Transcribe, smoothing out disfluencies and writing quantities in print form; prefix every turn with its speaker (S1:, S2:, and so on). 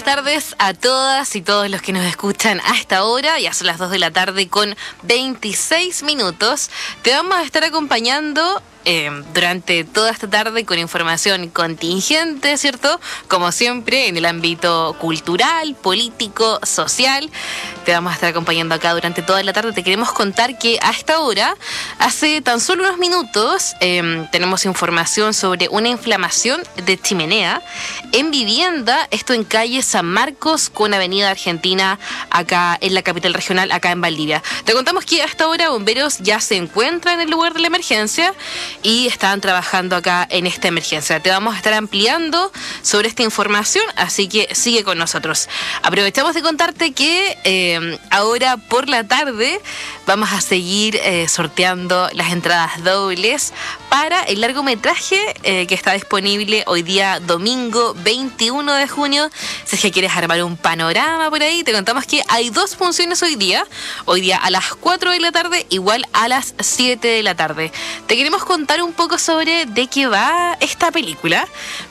S1: tardes a todas y todos los que nos escuchan a esta hora. Ya son las 2 de la tarde con 26 minutos. Te vamos a estar acompañando durante toda esta tarde con información contingente, ¿cierto? Como siempre, en el ámbito cultural, político, social. Te vamos a estar acompañando acá durante toda la tarde. Te queremos contar que a esta hora, hace tan solo unos minutos, tenemos información sobre una inflamación de chimenea en vivienda, esto en calle San Marcos con Avenida Argentina, acá en la capital regional, acá en Valdivia. Te contamos que a esta hora bomberos ya se encuentran en el lugar de la emergencia y están trabajando acá en esta emergencia. Te vamos a estar ampliando sobre esta información, así que sigue con nosotros. Aprovechamos de contarte que ahora por la tarde vamos a seguir sorteando las entradas dobles para el largometraje que está disponible hoy día domingo 21 de junio. Si es que quieres armar un panorama por ahí, te contamos que hay 2 funciones hoy día a las 4 de la tarde, igual a las 7 de la tarde. Te queremos contar un poco sobre de qué va esta película.